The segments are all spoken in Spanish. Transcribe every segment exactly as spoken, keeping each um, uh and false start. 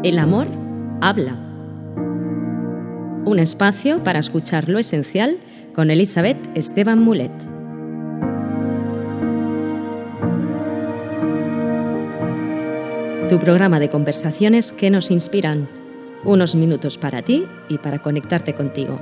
El amor habla. Un espacio para escuchar lo esencial con Elizabeth Esteban Mulet. Tu programa de conversaciones que nos inspiran. Unos minutos para ti y para conectarte contigo.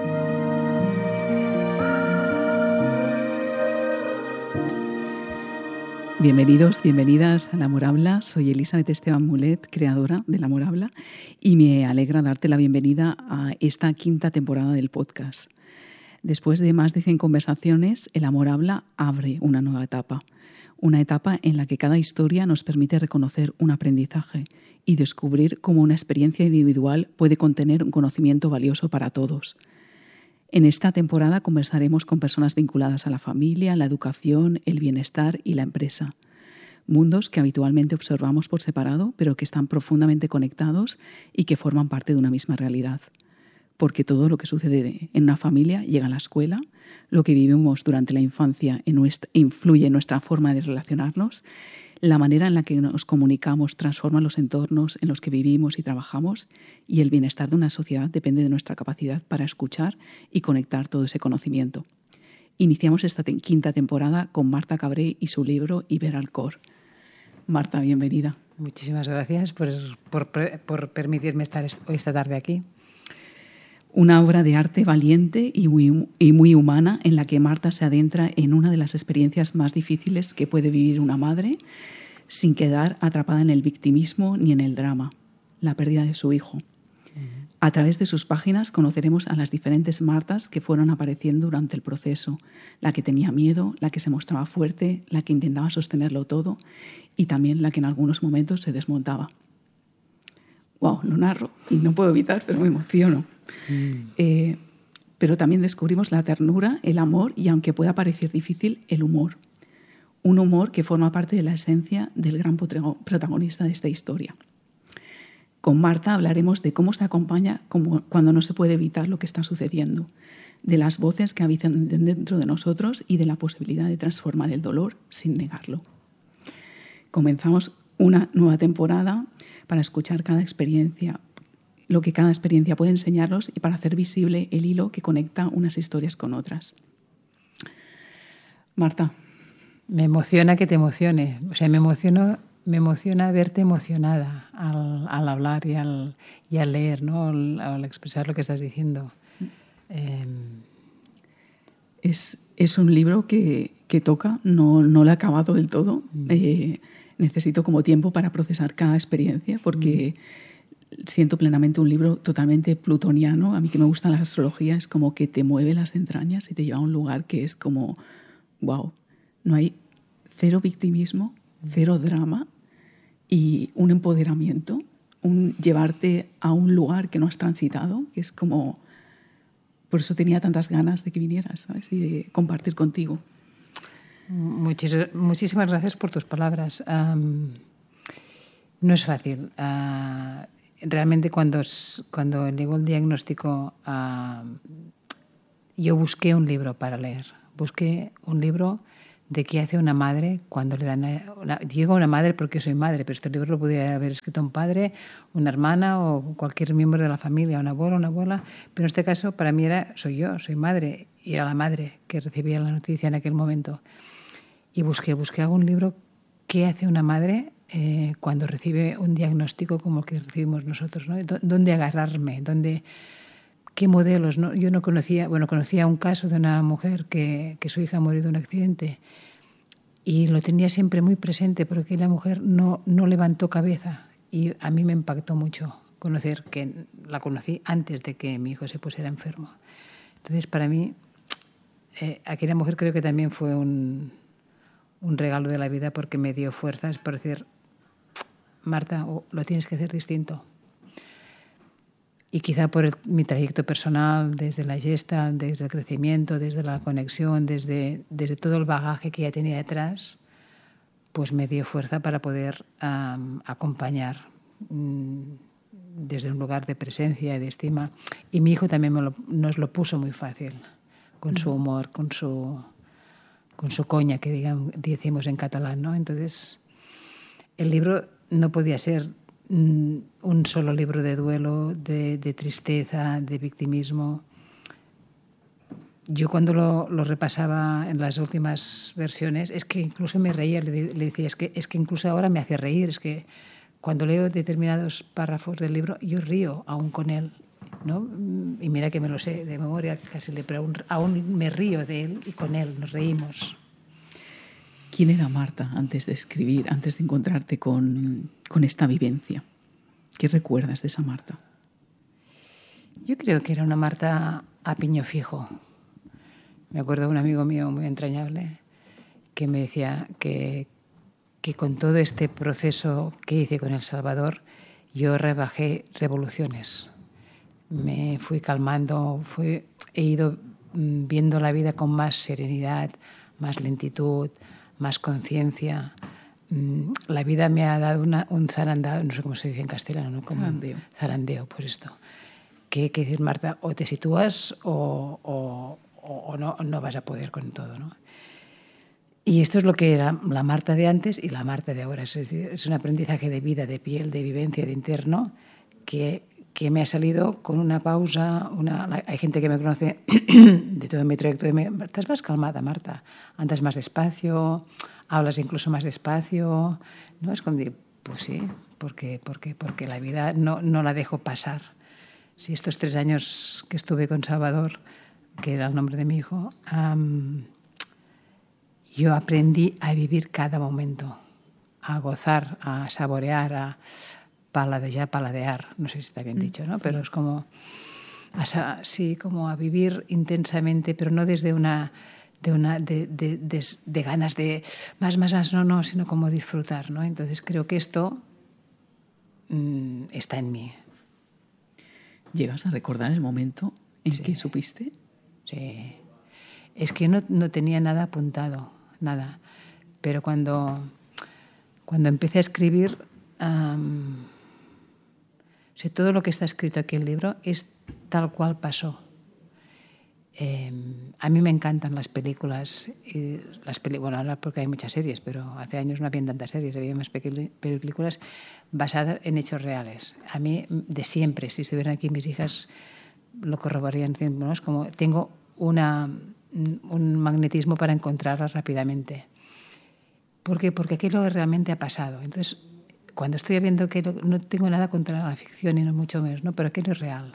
Bienvenidos, bienvenidas a El Amor Habla. Soy Elizabeth Esteban Mulet, creadora del Amor Habla, y me alegra darte la bienvenida a esta quinta temporada del podcast. Después de más de cien conversaciones, El Amor Habla abre una nueva etapa. Una etapa en la que cada historia nos permite reconocer un aprendizaje y descubrir cómo una experiencia individual puede contener un conocimiento valioso para todos. En esta temporada conversaremos con personas vinculadas a la familia, la educación, el bienestar y la empresa. Mundos que habitualmente observamos por separado, pero que están profundamente conectados y que forman parte de una misma realidad. Porque todo lo que sucede en una familia llega a la escuela, lo que vivimos durante la infancia influye en nuestra forma de relacionarnos, la manera en la que nos comunicamos transforma los entornos en los que vivimos y trabajamos, y el bienestar de una sociedad depende de nuestra capacidad para escuchar y conectar todo ese conocimiento. Iniciamos esta te- quinta temporada con Marta Cabré y su libro Iber Alcor. Marta, bienvenida. Muchísimas gracias por, por, por permitirme estar hoy esta tarde aquí. Una obra de arte valiente y muy, y muy humana en la que Marta se adentra en una de las experiencias más difíciles que puede vivir una madre sin quedar atrapada en el victimismo ni en el drama, la pérdida de su hijo. Uh-huh. A través de sus páginas conoceremos a las diferentes Martas que fueron apareciendo durante el proceso, la que tenía miedo, la que se mostraba fuerte, la que intentaba sostenerlo todo y también la que en algunos momentos se desmontaba. Wow, lo narro y no puedo evitar, pero me emociono. Mm. Eh, pero también descubrimos la ternura, el amor y, aunque pueda parecer difícil, el humor. Un humor que forma parte de la esencia del gran protagonista de esta historia. Con Marta hablaremos de cómo se acompaña como cuando no se puede evitar lo que está sucediendo, de las voces que habitan dentro de nosotros y de la posibilidad de transformar el dolor sin negarlo. Comenzamos una nueva temporada para escuchar cada experiencia, lo que cada experiencia puede enseñarnos y para hacer visible el hilo que conecta unas historias con otras. Marta. Me emociona que te emocione. O sea, me emociona, me emociona verte emocionada al, al hablar y al, y al leer, ¿no? Al, al expresar lo que estás diciendo. Eh... Es, es un libro que, que toca, no, no lo he acabado del todo. Mm. Eh, necesito como tiempo para procesar cada experiencia porque... Mm. Siento plenamente un libro totalmente plutoniano. A mí que me gusta la astrología, es como que te mueve las entrañas y te lleva a un lugar que es como, wow, no hay cero victimismo, cero drama y un empoderamiento, un llevarte a un lugar que no has transitado, que es como, por eso tenía tantas ganas de que vinieras, ¿sabes? Y de compartir contigo. Muchis- muchísimas gracias por tus palabras. Um, no es fácil. Uh, Realmente cuando, cuando llegó el diagnóstico, uh, yo busqué un libro para leer. Busqué un libro de qué hace una madre cuando le dan... Una, digo una madre porque soy madre, pero este libro lo podría haber escrito un padre, una hermana o cualquier miembro de la familia, un abuelo, una abuela. Pero en este caso para mí era, soy yo, soy madre, y era la madre que recibía la noticia en aquel momento. Y busqué, busqué algún libro qué hace una madre Eh, cuando recibe un diagnóstico como el que recibimos nosotros, ¿no? ¿Dónde agarrarme? ¿Dónde, ¿Qué modelos? ¿No? Yo no conocía, bueno, conocía un caso de una mujer que, que su hija murió de un accidente y lo tenía siempre muy presente porque la mujer no, no levantó cabeza y a mí me impactó mucho conocer que la conocí antes de que mi hijo se pusiera enfermo. Entonces, para mí, eh, aquella mujer creo que también fue un, un regalo de la vida porque me dio fuerzas para decir, Marta, oh, lo tienes que hacer distinto. Y quizá por el, mi trayecto personal, desde la gesta, desde el crecimiento, desde la conexión, desde, desde todo el bagaje que ya tenía detrás, pues me dio fuerza para poder um, acompañar um, desde un lugar de presencia y de estima. Y mi hijo también me lo, nos lo puso muy fácil, con su humor, con su, con su coña, que digamos, decimos en catalán, ¿no? Entonces, el libro no podía ser un solo libro de duelo, de, de tristeza, de victimismo. Yo cuando lo, lo repasaba en las últimas versiones, es que incluso me reía, le, le decía, es que, es que incluso ahora me hace reír, es que cuando leo determinados párrafos del libro, yo río aún con él, ¿no? Y mira que me lo sé de memoria, casi le, pero aún, aún me río de él y con él nos reímos. ¿Quién era Marta antes de escribir, antes de encontrarte con, con esta vivencia? ¿Qué recuerdas de esa Marta? Yo creo que era una Marta a piño fijo. Me acuerdo de un amigo mío muy entrañable que me decía que, que con todo este proceso que hice con El Salvador, yo rebajé revoluciones. Me fui calmando, fui, he ido viendo la vida con más serenidad, más lentitud, más conciencia. La vida me ha dado una, un zarandeo, no sé cómo se dice en castellano, ¿no? Como zarandeo. Zarandeo, pues esto. ¿Qué hay que decir, Marta? O te sitúas o, o, o no, no vas a poder con todo, ¿no? Y esto es lo que era la Marta de antes y la Marta de ahora. Es decir, es un aprendizaje de vida, de piel, de vivencia, de interno, que, que me ha salido con una pausa. Una, hay gente que me conoce de todo mi trayecto y me estás más calmada, Marta. Andas más despacio, hablas incluso más despacio, ¿no? Es como decir, pues sí, porque, porque, porque la vida no, no la dejo pasar. Si estos tres años que estuve con Salvador, que era el nombre de mi hijo, um, yo aprendí a vivir cada momento, a gozar, a saborear, a paladear, paladear, no sé si está bien dicho, ¿no? Pero es como, a, sí, como a vivir intensamente, pero no desde una, de, una de, de, de, de ganas de más, más, más, no, no, sino como disfrutar, ¿no? Entonces creo que esto mmm, está en mí. ¿Llegas a recordar el momento en sí. que supiste? Sí. Es que no, no tenía nada apuntado, nada. Pero cuando, cuando empecé a escribir, um, o sea, todo lo que está escrito aquí en el libro es tal cual pasó. Eh, a mí me encantan las películas, y las peli bueno, ahora porque hay muchas series, pero hace años no había tantas series, había más películas basadas en hechos reales. A mí, de siempre, si estuvieran aquí mis hijas, lo corroborarían, ¿no? Es como tengo una, un magnetismo para encontrarlas rápidamente. ¿Por qué? Porque aquello realmente ha pasado. Entonces, cuando estoy viendo que no tengo nada contra la ficción, y no mucho menos, ¿no? Pero aquello es real.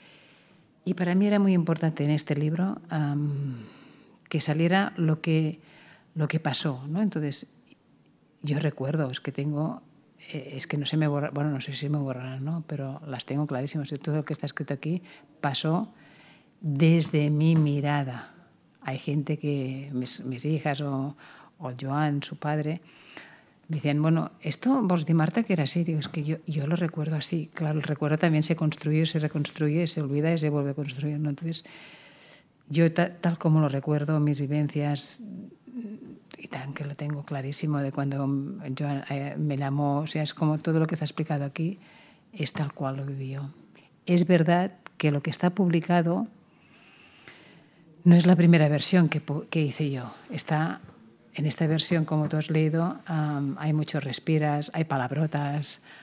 Y para mí era muy importante en este libro um, que saliera lo que, lo que pasó, ¿no? Entonces, yo recuerdo, es que tengo, eh, es que no se me borra, bueno, no sé si me borrarán, ¿no? Pero las tengo clarísimas. Todo lo que está escrito aquí pasó desde mi mirada. Hay gente que, mis, mis hijas o, o Joan, su padre, me decían, bueno, esto vos di Marta que era así. Digo, es que yo, yo lo recuerdo así. Claro, el recuerdo también se construye, se reconstruye, se olvida y se vuelve a construir, ¿no? Entonces, yo ta, tal como lo recuerdo, mis vivencias, y tan que lo tengo clarísimo de cuando Joan eh, me llamó, o sea, es como todo lo que está explicado aquí, es tal cual lo vivió. Es verdad que lo que está publicado no es la primera versión que, que hice yo. Está... En esta versión, como tú has leído, um, hay muchos respiras, hay palabrotas,